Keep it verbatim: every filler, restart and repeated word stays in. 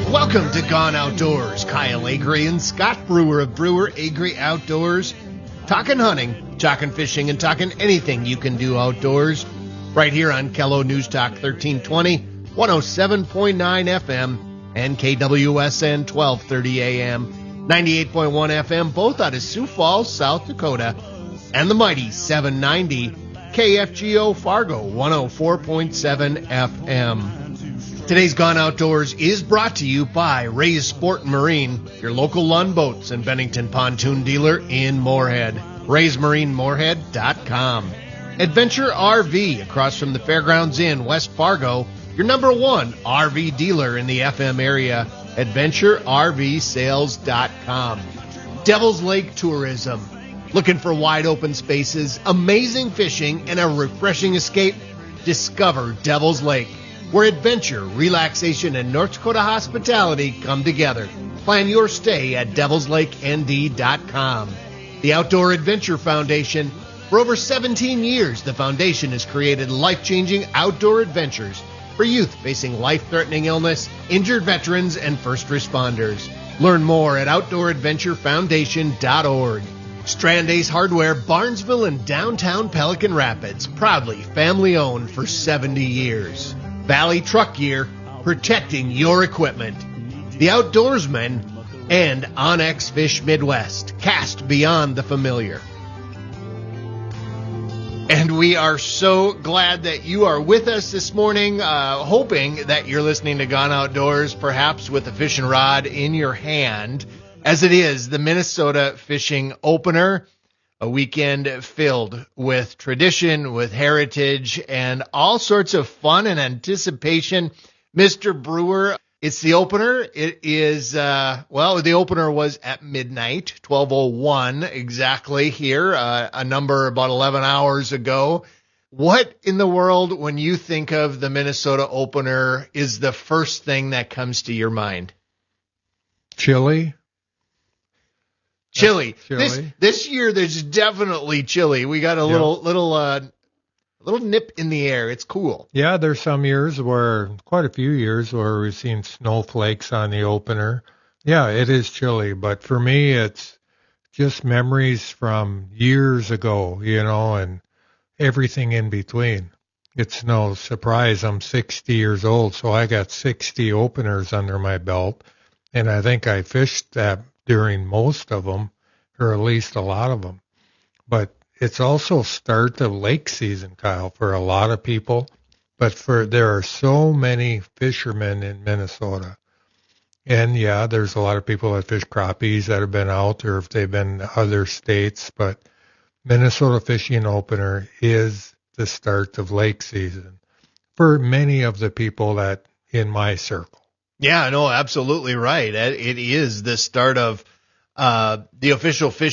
Welcome to Gone Outdoors. Kyle Agri and Scott Brewer of Brewer Agri Outdoors. Talking hunting, talking fishing, and talking anything you can do outdoors. Right here on Kello News Talk thirteen twenty, one oh seven point nine F M, and K W S N twelve thirty A M, ninety-eight point one F M, both out of Sioux Falls, South Dakota, and the mighty seven ninety K F G O Fargo, one oh four point seven F M. Today's Gone Outdoors is brought to you by Ray's Sport and Marine, your local Lund Boats and Bennington pontoon dealer in Moorhead. rays marine moorhead dot com. Adventure R V across from the Fairgrounds Inn, West Fargo, your number one R V dealer in the F M area. adventure R V sales dot com. Devil's Lake Tourism. Looking for wide open spaces, amazing fishing, and a refreshing escape? Discover Devil's Lake, where adventure, relaxation, and North Dakota hospitality come together. Plan your stay at devils lake N D dot com. The Outdoor Adventure Foundation. For over seventeen years, the foundation has created life-changing outdoor adventures for youth facing life-threatening illness, injured veterans, and first responders. Learn more at outdoor adventure foundation dot org. Strand Ace Hardware, Barnesville and downtown Pelican Rapids, proudly family-owned for seventy years. Valley Truck Gear, protecting your equipment. The Outdoorsman, and Onyx Fish Midwest, cast beyond the familiar. And we are so glad that you are with us this morning, uh, hoping that you're listening to Gone Outdoors, perhaps with a fishing rod in your hand, as it is the Minnesota Fishing Opener, a weekend filled with tradition, with heritage, and all sorts of fun and anticipation. Mister Brewer, it's the opener. It is, uh, well, the opener was at midnight, twelve oh one exactly here, uh, a number about eleven hours ago. What in the world, when you think of the Minnesota Opener, is the first thing that comes to your mind? Chili. Chili. Chili. This this year, there's definitely chili. We got a yeah. little little uh, little nip in the air. It's cool. Yeah, there's some years where, quite a few years where we've seen snowflakes on the opener. Yeah, it is chilly, but for me, it's just memories from years ago, you know, and everything in between. It's no surprise I'm sixty years old, so I got sixty openers under my belt, and I think I fished that during most of them, or at least a lot of them. But it's also start of lake season, Kyle, for a lot of people. But for there are so many fishermen in Minnesota. And, yeah, there's a lot of people that fish crappies that have been out, or if they've been to other states. But Minnesota Fishing Opener is the start of lake season for many of the people that in my circle. Yeah, no, absolutely right. It is the start of uh, the official fishing